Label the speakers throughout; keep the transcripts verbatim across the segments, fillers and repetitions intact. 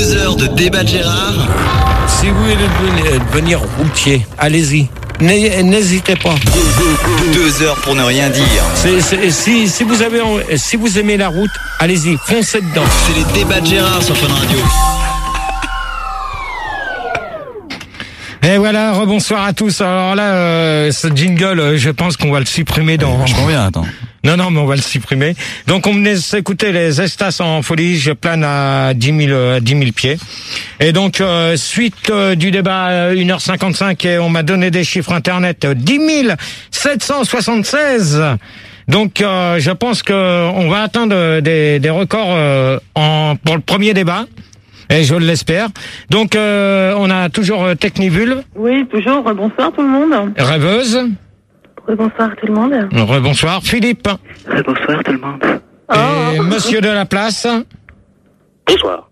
Speaker 1: Deux heures de débat de Gérard.
Speaker 2: Si vous voulez devenir, devenir routier, allez-y. N'hésitez pas.
Speaker 1: Deux heures pour ne rien dire.
Speaker 2: C'est, c'est, si, si, vous avez, si vous aimez la route, allez-y, foncez dedans.
Speaker 1: C'est les débats de Gérard sur Fun Radio.
Speaker 2: Et voilà, rebonsoir à tous. Alors là, euh, ce jingle, je pense qu'on va le supprimer dans...
Speaker 3: Je m'en viens, attends.
Speaker 2: Non, non, mais on va le supprimer. Donc, on venait s'écouter les Estas en folie. Je plane à dix mille pieds. Et donc, euh, suite euh, du débat à une heure cinquante-cinq, et on m'a donné des chiffres internet. dix mille sept cent soixante-seize. Donc, euh, je pense que on va atteindre des, des records euh, en pour le premier débat. Et je l'espère. Donc, euh, on a toujours euh, Technivul.
Speaker 4: Oui, toujours. Bonsoir tout le monde.
Speaker 2: Rêveuse.
Speaker 4: Bonsoir tout le monde.
Speaker 2: Rebonsoir Philippe.
Speaker 5: Bonsoir tout le monde.
Speaker 2: Et oh. Monsieur de la place.
Speaker 5: Bonsoir.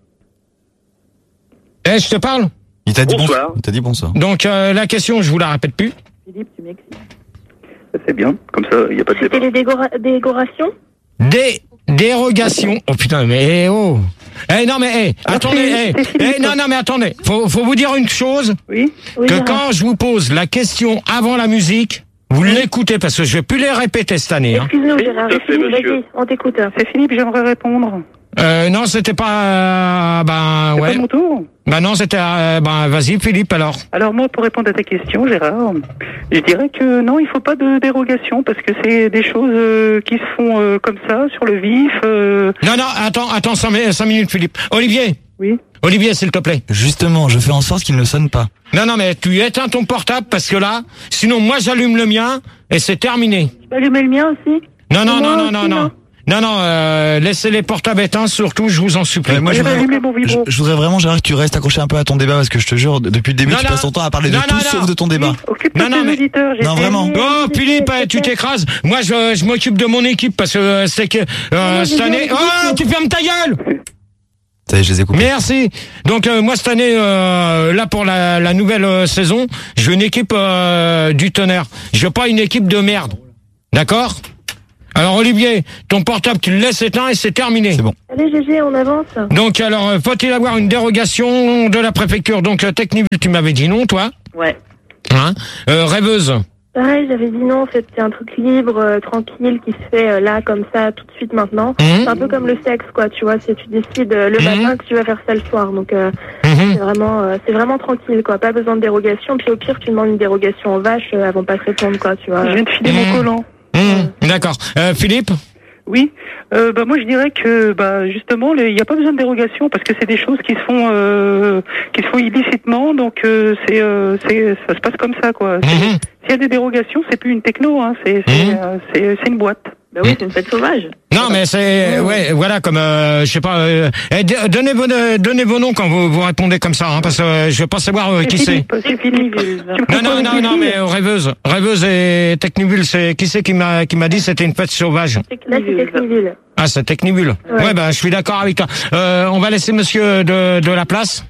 Speaker 2: Eh, je te parle.
Speaker 3: Il t'a dit
Speaker 5: bonsoir.
Speaker 3: bonsoir. Il t'a dit bonsoir.
Speaker 2: Donc, euh, la question, je vous la répète plus.
Speaker 4: Philippe, tu m'excites.
Speaker 5: C'est bien, comme ça, il n'y a pas de débat.
Speaker 4: C'était les dégora- décorations
Speaker 2: Des dérogations. Oh putain, mais eh, oh. Eh non mais eh, attendez, eh, eh, non non mais attendez. Faut faut vous dire une chose.
Speaker 5: Oui.
Speaker 4: Oui,
Speaker 2: Que
Speaker 4: Gérard.
Speaker 2: quand je vous pose la question avant la musique, vous l'écoutez parce que je vais plus les répéter cette année. Hein.
Speaker 4: Excuse-nous, Gérard.
Speaker 5: Tout à fait,
Speaker 4: Philippe,
Speaker 5: monsieur.
Speaker 4: vas-y, on t'écoute.
Speaker 5: C'est Philippe, j'aimerais répondre.
Speaker 2: Euh, non, c'était pas. Euh, ben
Speaker 5: C'est
Speaker 2: ouais.
Speaker 5: pas mon tour.
Speaker 2: Ben non, c'était. Euh, ben vas-y, Philippe alors.
Speaker 5: Alors moi, pour répondre à ta question, Gérard, je dirais que non, il faut pas de dérogation parce que c'est des choses euh, qui se font euh, comme ça, sur le vif. Euh...
Speaker 2: Non non, attends, attends cinq, cinq minutes, Philippe. Olivier.
Speaker 5: Oui.
Speaker 2: Olivier, s'il te plaît.
Speaker 3: Justement, je fais en sorte qu'il ne sonne pas.
Speaker 2: Non, non, mais tu éteins ton portable parce que là, sinon moi j'allume le mien et c'est terminé.
Speaker 4: Tu peux allumer le mien aussi?
Speaker 2: Non, non,
Speaker 4: Et
Speaker 2: non,
Speaker 4: moi
Speaker 2: non,
Speaker 4: aussi,
Speaker 2: non, non.
Speaker 4: non.
Speaker 2: Non, non, euh, laissez les portables éteints, surtout, je vous en supplie.
Speaker 3: Ouais, moi, je
Speaker 5: J'ai
Speaker 3: voudrais,
Speaker 5: allumé mon
Speaker 3: je,
Speaker 5: vibro.
Speaker 3: je voudrais vraiment, Gérard, que tu restes accroché un peu à ton débat parce que je te jure, depuis le début,
Speaker 2: Non,
Speaker 3: tu
Speaker 2: non.
Speaker 3: passes ton temps à parler de
Speaker 2: Non,
Speaker 3: tout
Speaker 2: non,
Speaker 3: sauf
Speaker 2: non.
Speaker 3: de ton débat.
Speaker 5: Occupe-toi
Speaker 2: Non,
Speaker 5: de
Speaker 2: non,
Speaker 5: tes
Speaker 2: mais-
Speaker 5: auditeurs. j'ai
Speaker 3: Non,
Speaker 5: fait-
Speaker 3: vraiment.
Speaker 2: Oh, Philippe, eh, tu t'écrases. Moi, je, je m'occupe de mon équipe parce que euh, c'est que euh,
Speaker 4: Non,
Speaker 2: cette
Speaker 4: j'ai
Speaker 2: année.
Speaker 4: bien
Speaker 2: Oh,
Speaker 4: écouté.
Speaker 2: tu fermes ta gueule.
Speaker 3: Ça y est, je les ai coupés.
Speaker 2: Merci. Donc euh, moi cette année, euh, là pour la, la nouvelle euh, saison, je veux une équipe euh, du tonnerre. Je veux pas une équipe de merde. D'accord? Alors Olivier, ton portable tu le laisses éteint et c'est terminé.
Speaker 3: C'est bon.
Speaker 4: Allez, G G, on avance.
Speaker 2: Donc alors, euh, faut-il avoir une dérogation de la préfecture? Donc euh, Technivul, tu m'avais dit non, toi.
Speaker 4: Ouais.
Speaker 2: Hein euh, Rêveuse.
Speaker 4: Pareil, j'avais dit non, en fait, c'est un truc libre, euh, tranquille, qui se fait euh, là, comme ça, tout de suite, maintenant.
Speaker 2: Mhm.
Speaker 4: C'est un peu comme le sexe, quoi, tu vois, c'est tu décides euh, le
Speaker 2: Mhm.
Speaker 4: matin que tu vas faire ça le soir. Donc, euh,
Speaker 2: Mhm.
Speaker 4: c'est vraiment euh, c'est vraiment tranquille, quoi, pas besoin de dérogation. Puis au pire, tu demandes une dérogation aux vaches, euh, elles vont pas te répondre, quoi, tu vois.
Speaker 5: Je viens de filer mon
Speaker 2: Mmh.
Speaker 5: collant.
Speaker 2: Mmh. D'accord. Euh, Philippe.
Speaker 5: Oui, euh, bah moi je dirais que bah justement il n'y a pas besoin de dérogation parce que c'est des choses qui se font euh, qui se font illicitement donc euh, c'est euh, c'est ça se passe comme ça quoi. C'est-
Speaker 2: Mhm.
Speaker 5: S'il y a des dérogations c'est plus une techno hein, c'est c'est,
Speaker 2: Mhm.
Speaker 5: euh, c'est c'est une boîte.
Speaker 4: Bah oui, c'est une fête sauvage.
Speaker 2: Non, mais c'est ouais, voilà, comme euh, je sais pas. Euh, eh, d- donnez vos donnez vos noms quand vous vous répondez comme ça, hein, parce que euh, je veux pas savoir euh, qui c'est.
Speaker 5: Philippe, c'est Philippe. Tu me
Speaker 2: Non,
Speaker 5: confonds
Speaker 2: non,
Speaker 5: avec
Speaker 2: non,
Speaker 5: les
Speaker 2: non,
Speaker 5: filles
Speaker 2: mais euh, rêveuse, rêveuse et Technivul, c'est qui c'est qui m'a qui m'a dit c'était une fête sauvage.
Speaker 4: Là, c'est Techniville.
Speaker 2: Ah, c'est Technivul. Ouais,
Speaker 4: Ouais.
Speaker 2: bah je suis d'accord avec toi. Euh, on va laisser Monsieur de de la place.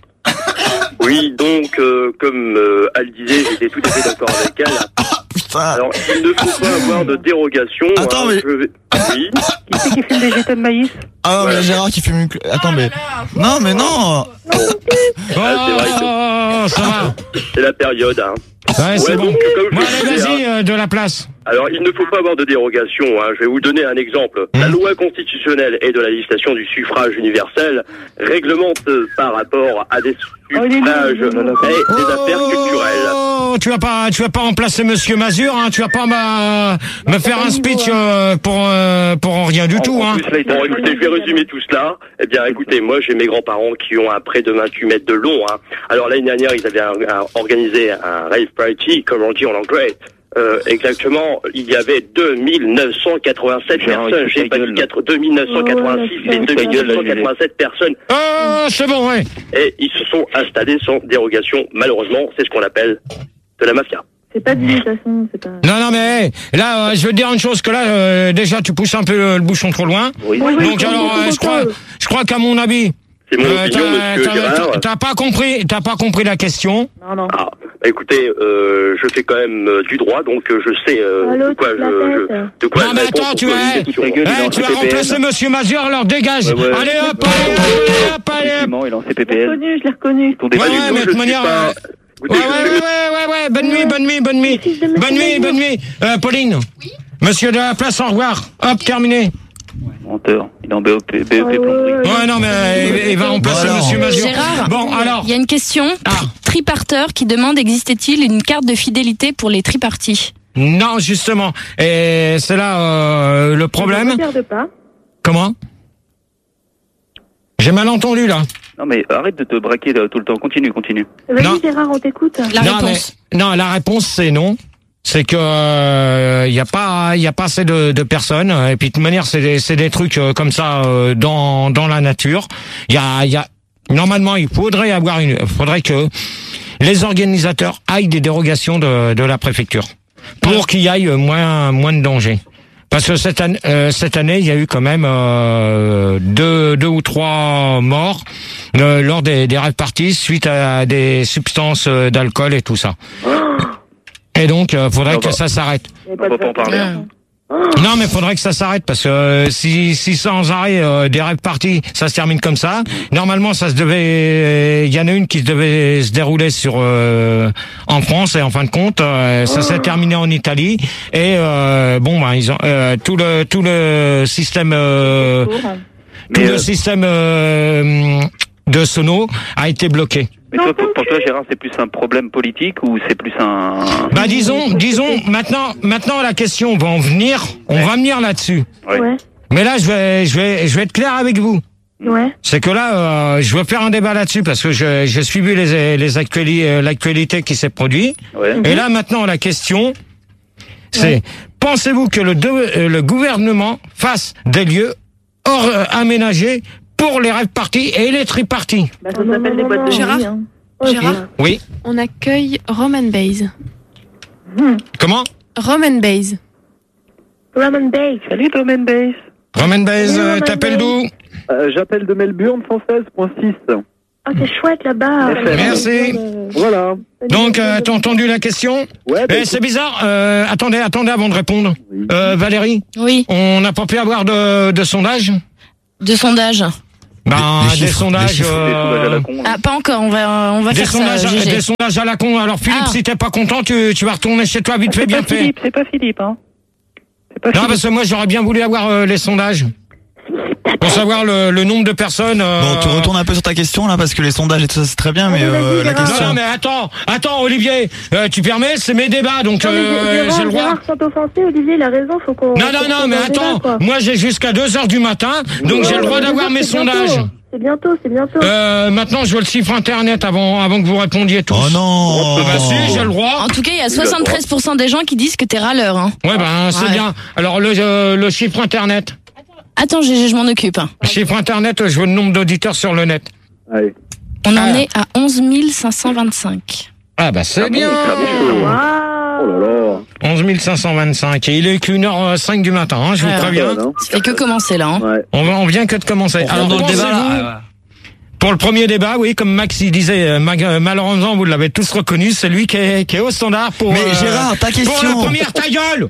Speaker 6: Oui, donc, euh, comme euh, elle disait, j'étais tout à fait d'accord avec elle.
Speaker 3: Putain.
Speaker 6: Alors, il ne faut pas avoir de dérogation.
Speaker 3: Attends,
Speaker 6: hein,
Speaker 3: mais-
Speaker 6: je vais- Oui,
Speaker 5: Qui c'est qui fume des jetés de maïs?
Speaker 3: Ah non, mais
Speaker 6: Voilà.
Speaker 3: Gérard qui fume une cl- Attends, mais. Non, mais non.
Speaker 2: Oh,
Speaker 6: Ah, c'est vrai que-
Speaker 2: ça va.
Speaker 6: c'est la période. Hein.
Speaker 2: Ouais, c'est
Speaker 6: Ouais,
Speaker 2: bon.
Speaker 6: donc, comme je
Speaker 2: Bon,
Speaker 6: le
Speaker 2: allez,
Speaker 6: disais,
Speaker 2: vas-y,
Speaker 6: hein,
Speaker 2: euh, de la place.
Speaker 6: alors, il ne faut pas avoir de dérogation. Hein. Je vais vous donner un exemple. La
Speaker 2: Mmh.
Speaker 6: loi constitutionnelle et de la législation du suffrage universel réglemente euh, par rapport à des
Speaker 5: Oh, il est
Speaker 6: suffrages
Speaker 5: nul, il est nul.
Speaker 6: et des affaires culturelles.
Speaker 2: Oh, tu vas pas, tu vas pas remplacer Monsieur Mazur, hein. Tu vas pas ma- me faire un speech euh, pour euh, pour rien du tout,
Speaker 6: En
Speaker 2: hein.
Speaker 6: plus, là, bon, écoutez, je vais résumer tout cela. Eh bien, écoutez, moi, j'ai mes grands-parents qui ont un près de vingt-huit mètres de long. Hein. Alors, l'année dernière, ils avaient un- un- organisé un rave party, comme on dit en anglais. Euh, exactement, il y avait deux mille neuf cent quatre-vingt-sept
Speaker 5: Gérard,
Speaker 6: personnes.
Speaker 5: écoute
Speaker 6: J'ai
Speaker 5: ta
Speaker 6: pas dit
Speaker 5: gueule.
Speaker 6: quatre- deux mille neuf cent quatre-vingt-six,
Speaker 4: Oh,
Speaker 6: mais
Speaker 4: la
Speaker 6: deux mille neuf cent quatre-vingt-sept personnes.
Speaker 2: Oh, c'est bon, ouais.
Speaker 6: Et ils se sont installés sans dérogation. Malheureusement, c'est ce qu'on appelle de la mafia.
Speaker 4: C'est pas dit, de toute façon, c'est pas...
Speaker 2: Non, non, mais hey, là, euh, je veux te dire une chose que là, euh, déjà, tu pousses un peu le, le bouchon trop loin.
Speaker 6: Oui,
Speaker 4: Oui, oui,
Speaker 2: Donc
Speaker 4: oui,
Speaker 2: alors,
Speaker 4: oui,
Speaker 2: euh,
Speaker 4: oui,
Speaker 2: je crois,
Speaker 4: oui.
Speaker 2: je crois qu'à mon avis,
Speaker 6: c'est mon
Speaker 2: euh,
Speaker 6: opinion,
Speaker 2: t'as,
Speaker 6: monsieur
Speaker 2: t'as-
Speaker 6: Gérard.
Speaker 2: t'as- t'as pas compris, t'as pas compris la question.
Speaker 4: Non, non.
Speaker 6: Ah, bah écoutez, euh, je fais quand même euh, du droit, donc euh, je sais euh,
Speaker 4: Allô,
Speaker 6: de quoi
Speaker 4: toute
Speaker 6: je,
Speaker 4: la
Speaker 6: je-
Speaker 4: tête.
Speaker 6: de quoi
Speaker 2: Non,
Speaker 6: je
Speaker 2: mais
Speaker 6: réponds
Speaker 2: attends,
Speaker 6: pour
Speaker 2: tu
Speaker 6: poser
Speaker 2: vas,
Speaker 6: une question.
Speaker 5: Ta gueule, il est
Speaker 2: hey,
Speaker 5: dans
Speaker 2: tu vas
Speaker 5: le P P M.
Speaker 2: remplacer Monsieur Mazur, alors dégage.
Speaker 6: Ouais, ouais.
Speaker 2: Allez hop, allez, allez, hop, allez, hop.
Speaker 5: Exactement, il est en C P
Speaker 4: Je
Speaker 5: P
Speaker 4: l'ai
Speaker 5: L.
Speaker 4: reconnu, je l'ai reconnu.
Speaker 5: Ton débat
Speaker 2: Ouais,
Speaker 5: du
Speaker 2: ouais,
Speaker 5: tout,
Speaker 2: mais
Speaker 5: je
Speaker 2: de
Speaker 5: suis
Speaker 2: manière,
Speaker 5: pas-
Speaker 2: euh,
Speaker 5: Écoutez,
Speaker 2: Ouais, ouais, ouais, ouais, ouais, ouais, bonne nuit, bonne nuit, bonne nuit.
Speaker 4: Fils de monsieur
Speaker 2: Bonne nuit,
Speaker 4: Maillot.
Speaker 2: bonne nuit. Euh, Pauline. Oui. Monsieur de la place, au revoir. Hop, terminé.
Speaker 5: Menteur, il est en B E P, B E P
Speaker 4: Ouais, ouais,
Speaker 5: plomberie.
Speaker 4: ouais.
Speaker 2: Ouais, non, mais euh, il, il va remplacer
Speaker 3: Bon, alors.
Speaker 2: Monsieur Mazur.
Speaker 7: Gérard,
Speaker 2: Bon, alors.
Speaker 7: il y a une question.
Speaker 2: Ah.
Speaker 7: Triparteur qui demande existait-il une carte de fidélité pour les tripartis?
Speaker 2: Non, justement. Et c'est là euh, le
Speaker 4: Je
Speaker 2: problème.
Speaker 4: ne regarde pas.
Speaker 2: Comment? J'ai mal entendu, là.
Speaker 5: Non mais arrête de te braquer là, tout le temps, continue, continue.
Speaker 4: Vas-y,
Speaker 2: Non.
Speaker 4: Gérard, on t'écoute.
Speaker 7: La
Speaker 2: non,
Speaker 7: réponse.
Speaker 2: mais- non, la réponse, c'est non. C'est que il euh, y a pas il y a pas assez de, de personnes et puis de toute manière c'est des c'est des trucs euh, comme ça euh, dans dans la nature. Il y a il y a normalement il faudrait avoir une faudrait que les organisateurs aillent des dérogations de de la préfecture pour qu'il y aille moins moins de danger. Parce que cette année, euh, cette année, il y a eu quand même euh, deux, deux ou trois morts euh, lors des, des rave parties suite à des substances euh, d'alcool et tout ça. Et donc, euh, faudrait
Speaker 5: Non,
Speaker 2: que
Speaker 5: bah.
Speaker 2: ça s'arrête.
Speaker 4: Il y a
Speaker 5: On va pas en parler.
Speaker 7: Mmh.
Speaker 2: Non, mais faudrait que ça s'arrête parce que euh, si, si sans arrêt euh, des rave parties, ça se termine comme ça. Normalement, ça se devait. Il y en a une qui devait se dérouler sur euh, en France et en fin de compte, euh, ça s'est terminé en Italie. Et euh, bon, ben ils ont euh, tout le tout le système euh, tout
Speaker 5: Mais,
Speaker 2: le
Speaker 5: euh,
Speaker 2: système euh, de sono a été bloqué.
Speaker 5: Mais toi, pour, pour toi Gérard, c'est plus un problème politique ou c'est plus un...
Speaker 2: Bah disons, disons maintenant, maintenant la question va en venir, on va venir là-dessus.
Speaker 5: Ouais.
Speaker 4: Ouais,
Speaker 2: Mais là, je vais, je vais, je vais être clair avec vous.
Speaker 4: ouais.
Speaker 2: C'est que là, euh, je veux faire un débat là-dessus parce que je, j'ai suivi les, les actuali- euh, l'actualité qui s'est produite.
Speaker 5: Ouais.
Speaker 2: Et là, maintenant, la question, c'est pensez-vous que le, de- euh, le gouvernement fasse des lieux hors euh, aménagés pour les rave parties et les tri-parties?
Speaker 4: Bah, ça s'appelle des boîtes de
Speaker 8: Gérard
Speaker 4: nuit. Hein. Ouais,
Speaker 8: Gérard
Speaker 4: voilà.
Speaker 2: Oui.
Speaker 8: On accueille Roman Bays.
Speaker 2: Comment?
Speaker 8: Roman Bays.
Speaker 4: Roman Bays.
Speaker 5: Salut Roman Bass.
Speaker 2: Roman Baez,
Speaker 4: Oui,
Speaker 2: euh,
Speaker 4: Roman
Speaker 2: t'appelles
Speaker 4: Baez.
Speaker 2: d'où?
Speaker 9: Euh, J'appelle de Melbourne, cent seize virgule six.
Speaker 4: Ah, c'est chouette là-bas.
Speaker 2: Merci.
Speaker 9: Voilà.
Speaker 2: Donc, euh, t'as entendu la question?
Speaker 9: Ouais, bah,
Speaker 2: Eh, c'est bizarre. Euh, attendez, attendez avant de répondre.
Speaker 9: Oui.
Speaker 2: Euh, Valérie,
Speaker 7: Oui,
Speaker 2: on n'a pas pu avoir de, de sondage?
Speaker 7: de sondage.
Speaker 2: Ben,
Speaker 3: Des- des
Speaker 2: des
Speaker 3: chiffres,
Speaker 2: sondages.
Speaker 3: des chiffres.
Speaker 5: Des sondages à la
Speaker 2: euh,
Speaker 5: con.
Speaker 7: Ah, pas encore, on va, on va
Speaker 2: Des
Speaker 7: faire
Speaker 2: sondages,
Speaker 7: ça, G G.
Speaker 2: des sondages à la con. Alors Philippe,
Speaker 7: Ah.
Speaker 2: si t'es pas content, tu, tu vas retourner chez toi vite fait,
Speaker 5: C'est
Speaker 2: bien
Speaker 5: pas
Speaker 2: fait.
Speaker 5: Philippe, c'est pas Philippe, hein. C'est pas
Speaker 2: Non,
Speaker 5: Philippe.
Speaker 2: parce que moi j'aurais bien voulu avoir euh, les sondages pour savoir le, le nombre de personnes. euh,
Speaker 3: Bon, tu retournes un peu sur ta question là parce que les sondages et tout ça c'est très bien, mais
Speaker 4: Allez, vas-y,
Speaker 3: euh, la
Speaker 4: Gérard.
Speaker 3: question.
Speaker 2: Non, non, mais attends, attends, Olivier, euh, tu permets, c'est mes débats, donc
Speaker 4: Non, mais
Speaker 2: euh,
Speaker 4: Gérard,
Speaker 2: j'ai le droit.
Speaker 4: Gérard, sans offenser, Olivier, il a raison, faut qu'on...
Speaker 2: Non, non,
Speaker 4: faut
Speaker 2: non,
Speaker 4: qu'on
Speaker 2: mais
Speaker 4: en débat,
Speaker 2: attends,
Speaker 4: quoi.
Speaker 2: moi j'ai jusqu'à deux heures du matin, donc j'ai le droit
Speaker 4: Ouais,
Speaker 2: d'avoir
Speaker 4: mais
Speaker 2: mes
Speaker 4: c'est bientôt.
Speaker 2: sondages.
Speaker 4: C'est bientôt, c'est bientôt.
Speaker 2: Euh, maintenant, je veux le chiffre internet avant, avant que vous répondiez tous.
Speaker 3: Oh non.
Speaker 2: Bah si, j'ai le droit.
Speaker 7: En tout cas, il y a soixante-treize pour cent des gens qui disent que t'es râleur. Hein.
Speaker 2: Ouais, ben c'est
Speaker 7: Ouais.
Speaker 2: bien. Alors le, euh, le chiffre internet.
Speaker 7: Attends, G G, je m'en occupe.
Speaker 2: Le chiffre internet, je veux le nombre d'auditeurs sur le net.
Speaker 9: Allez.
Speaker 7: On en
Speaker 2: Ah.
Speaker 7: est à onze mille cinq cent vingt-cinq.
Speaker 2: Ah bah c'est bien.
Speaker 9: Oh là là.
Speaker 2: onze mille cinq cent vingt-cinq. Et il est qu'une heure cinq du matin, hein, je vous
Speaker 7: Ouais.
Speaker 2: préviens.
Speaker 9: Voilà, hein.
Speaker 7: Ça fait que commencer là. Hein.
Speaker 9: Ouais.
Speaker 2: On, va, on vient que de commencer. Alors,
Speaker 1: dans le débat,
Speaker 2: pensez-vous-
Speaker 1: là.
Speaker 2: Pour le premier débat, oui, comme Max il disait, euh, ma- euh, malheureusement vous l'avez tous reconnu, c'est lui qui est, qui est au standard pour.
Speaker 3: Mais
Speaker 2: euh,
Speaker 3: Gérard, ta
Speaker 2: Pour
Speaker 3: question.
Speaker 2: la première, ta gueule.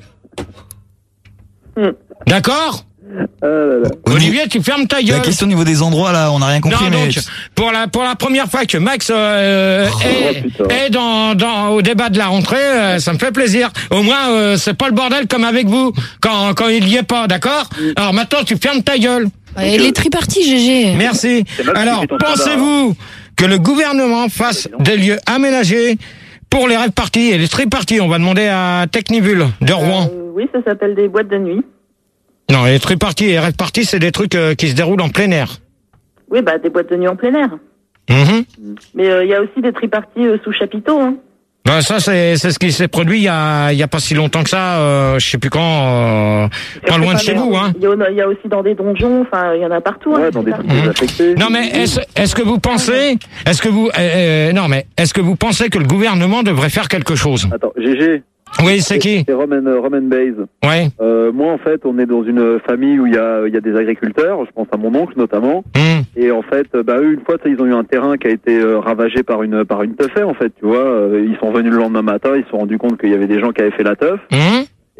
Speaker 2: D'accord.
Speaker 9: Euh, là, là.
Speaker 3: Au niveau-
Speaker 2: Olivier, tu fermes ta gueule.
Speaker 3: La question au niveau des endroits là, on n'a rien compris,
Speaker 2: Non,
Speaker 3: mais
Speaker 2: donc, pour la pour la première fois que Max euh, est,
Speaker 9: putain.
Speaker 2: est dans dans au débat de la rentrée, euh, ça me fait plaisir. Au moins, euh, c'est pas le bordel comme avec vous quand quand il y est pas, d'accord? Alors maintenant, tu fermes ta gueule.
Speaker 7: Et les tripartis, G G.
Speaker 2: Merci.
Speaker 5: C'est Max qui
Speaker 2: Alors,
Speaker 5: fait ton
Speaker 2: pensez-vous que le gouvernement fasse des lieux aménagés pour les rave parties et les tri-parties? On va demander à Technivul de Rouen.
Speaker 4: Euh, oui, ça s'appelle des boîtes de nuit.
Speaker 2: Non, les tri-parties et les rave parties, c'est des trucs euh, qui se déroulent en plein air.
Speaker 4: Oui, bah des boîtes de nuit en plein air.
Speaker 2: Mhm.
Speaker 4: Mais il y a aussi des triparties euh, sous chapiteau. Hein.
Speaker 2: Ben ça c'est c'est ce qui s'est produit il y a il y a pas si longtemps que ça, euh, je sais plus quand, euh, pas loin de chez vous, hein.
Speaker 4: Il y, a- il y a aussi dans des donjons, enfin, il y en a partout. hein,
Speaker 9: Ouais,
Speaker 4: des
Speaker 9: dans des
Speaker 4: triparties.
Speaker 9: trucs désaffectés.
Speaker 2: Non mais est-ce est-ce que vous pensez, est-ce que vous euh, euh, non mais est-ce que vous pensez que le gouvernement devrait faire quelque chose?
Speaker 9: Attends, G G.
Speaker 2: Oui, c'est qui?
Speaker 9: C'est Roman, euh, Roman Bays.
Speaker 2: Ouais.
Speaker 9: Euh, moi, en fait, on est dans une famille où il y a, il y a des agriculteurs. Je pense à mon oncle notamment.
Speaker 2: Hum.
Speaker 9: Et en fait, euh, bah eux, une fois, tu sais, ils ont eu un terrain qui a été euh, ravagé par une par une teufée, en fait. Tu vois, Euh, ils sont venus le lendemain matin, ils se sont rendus compte qu'il y avait des gens qui avaient fait la teuf.
Speaker 2: Hum.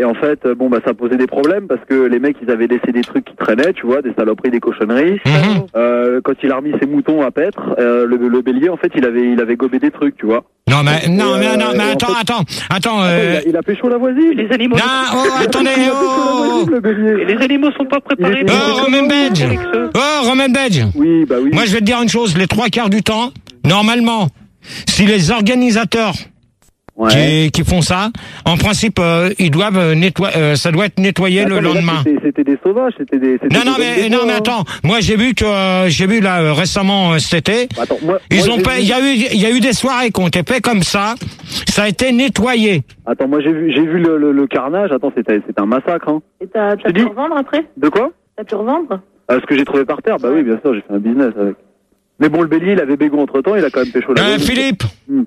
Speaker 9: Et en fait, bon, bah, ça posait des problèmes parce que les mecs, ils avaient laissé des trucs qui traînaient, tu vois, des saloperies, des cochonneries.
Speaker 2: Mhm.
Speaker 9: Euh, quand il a remis ses moutons à paître, euh, le, le bélier, en fait, il avait, il avait gobé des trucs, tu vois.
Speaker 2: Non, mais, non,
Speaker 9: Et,
Speaker 2: mais,
Speaker 9: euh,
Speaker 2: non, mais
Speaker 9: et en
Speaker 2: attends,
Speaker 9: fait-
Speaker 2: attends, attends,
Speaker 9: Attends,
Speaker 2: euh...
Speaker 9: il, a, il a pécho la voisine.
Speaker 5: Les animaux.
Speaker 2: Non, oh, attendez,
Speaker 9: Il a pécho la
Speaker 2: oh!
Speaker 9: voisine, le bélier.
Speaker 5: Et les animaux sont pas préparés.
Speaker 9: Il est-
Speaker 2: Oh, Romain Badge! Oh, Romain Badge!
Speaker 9: Oui, bah oui.
Speaker 2: Moi, je vais te dire une chose, les trois quarts du temps, normalement, si les organisateurs
Speaker 9: Ouais.
Speaker 2: qui, qui font ça, en principe, euh, ils doivent nettoyer, euh, ça doit être nettoyé
Speaker 9: Attends,
Speaker 2: le
Speaker 9: mais là,
Speaker 2: lendemain.
Speaker 9: c'était- C'était des sauvages, c'était des. c'était
Speaker 2: Non,
Speaker 9: des
Speaker 2: non,
Speaker 9: hommes
Speaker 2: mais,
Speaker 9: de
Speaker 2: non,
Speaker 9: bois,
Speaker 2: mais
Speaker 9: hein.
Speaker 2: attends, moi, j'ai vu que, euh, j'ai vu là, euh, récemment, euh, cet été,
Speaker 9: Attends, moi,
Speaker 2: ils
Speaker 9: moi,
Speaker 2: ont
Speaker 9: j'ai
Speaker 2: pas,
Speaker 9: vu-
Speaker 2: il y a eu, il y a eu des soirées qui ont été faites comme ça, ça a été nettoyé.
Speaker 9: Attends, moi j'ai vu, j'ai vu le, le, le carnage. Attends, c'était, c'était un massacre. Hein.
Speaker 4: Et t'as
Speaker 9: Je
Speaker 4: t'as
Speaker 9: te
Speaker 4: pu
Speaker 9: dis-
Speaker 4: revendre après?
Speaker 9: De quoi?
Speaker 4: T'as pu revendre?
Speaker 9: Ah, ce que j'ai trouvé par terre. Bah oui, bien sûr, j'ai fait un business avec. Mais bon, le bélier, il avait bégo entre temps, il a quand même pécho la
Speaker 2: Euh,
Speaker 9: voisine.
Speaker 2: Philippe,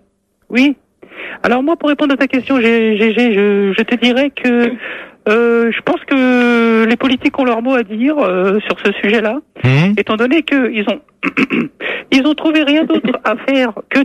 Speaker 5: Oui. Alors moi, pour répondre à ta question, G G, je, je te dirais que euh, je pense que les politiques ont leur mot à dire euh, sur ce sujet-là,
Speaker 2: hum,
Speaker 5: étant donné qu'ils ont ils ont trouvé rien d'autre à faire que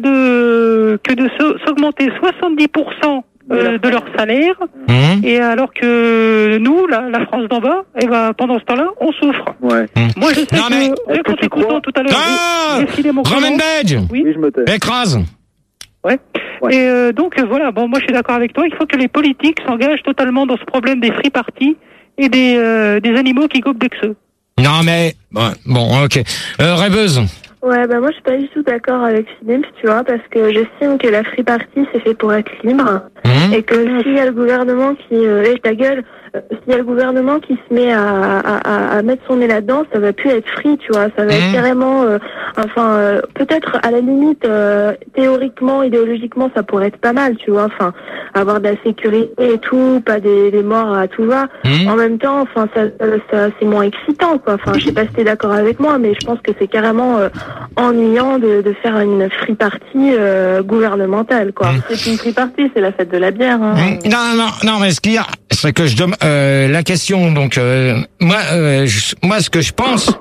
Speaker 5: de que de s'au- s'augmenter soixante-dix pour cent euh, de leur salaire,
Speaker 2: hum.
Speaker 5: et alors que nous, la, la France d'en bas, eh ben, pendant ce temps-là, on souffre.
Speaker 9: Ouais.
Speaker 5: Moi, je sais
Speaker 2: Non,
Speaker 5: que,
Speaker 2: mais-
Speaker 5: rien
Speaker 9: est-ce que
Speaker 5: qu'en
Speaker 9: tu
Speaker 5: t'écoutant
Speaker 9: crois
Speaker 5: tout à l'heure,
Speaker 2: Ah!
Speaker 5: j'ai- j'ai filé mon
Speaker 2: Romain
Speaker 5: comment.
Speaker 2: Badge,
Speaker 5: Oui.
Speaker 9: Oui, je me tais.
Speaker 2: écrase.
Speaker 5: Ouais.
Speaker 9: Ouais.
Speaker 5: Et euh, donc euh, voilà, bon, moi je suis d'accord avec toi, il faut que les politiques s'engagent totalement dans ce problème des free parties et des, euh, des animaux qui gobent des xeux.
Speaker 2: Non, mais, bon, bon, ok. Euh, rêveuse.
Speaker 4: Ouais, bah moi je suis pas du tout d'accord avec Philippe, tu vois, parce que j'estime que la free party c'est fait pour être libre,
Speaker 2: Hum.
Speaker 4: et que s'il y a le gouvernement qui... Euh, hey, ta gueule euh, S'il y a le gouvernement qui se met à, à, à, à mettre son nez là-dedans, ça va plus être free, tu vois, ça va être
Speaker 2: Mhm.
Speaker 4: carrément... euh, enfin, euh, peut-être à la limite, euh, théoriquement, idéologiquement, ça pourrait être pas mal, tu vois, enfin, avoir de la sécurité et tout, pas des, des morts à tout va.
Speaker 2: Hum.
Speaker 4: En même temps, enfin, ça, ça, ça- c'est moins excitant, quoi. Enfin, je sais pas si t'es d'accord avec moi, mais je pense que c'est carrément euh, ennuyant de, de faire une free party euh, gouvernementale, quoi.
Speaker 2: Mm.
Speaker 4: C'est une free party, c'est la fête de la bière. Hein.
Speaker 2: Hum. Non, non, non, mais ce qu'il y a, c'est que je demande euh, la question. Donc, euh, moi, euh, je- moi, ce que je pense,